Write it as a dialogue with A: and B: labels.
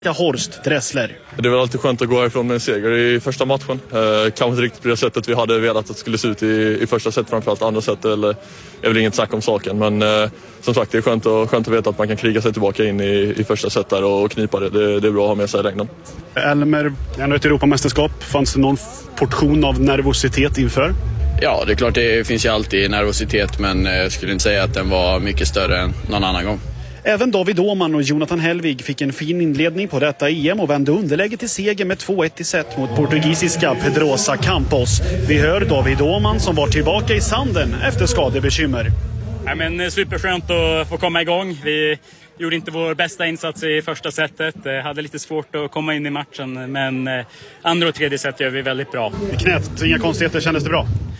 A: Horst Dressler.
B: Det är väl alltid skönt att gå härifrån med en seger i första matchen. Kanske inte riktigt på det sättet vi hade velat att det skulle se ut i första set, framförallt andra set är väl inget snack om saken. Men som sagt, det är skönt att veta att man kan kriga sig tillbaka in i första set där och knipa det. Det är bra att ha med sig i längden.
A: Elmer, ändå ett Europamästerskap. Fanns det någon portion av nervositet inför?
C: Ja, det är klart det finns ju alltid nervositet, men jag skulle inte säga att den var mycket större än någon annan gång.
A: Även David Åhman och Jonathan Hellvig fick en fin inledning på detta EM och vände underläge till seger med 2-1 i set mot portugisiska Pedrosa Campos. Vi hör David Åhman som var tillbaka i sanden efter skadebekymmer.
D: Ja, men superskönt att få komma igång. Vi gjorde inte vår bästa insats i första setet. Hade lite svårt att komma in i matchen, men andra och tredje set gör vi väldigt bra.
A: I knät, inga konstigheter, kändes det bra?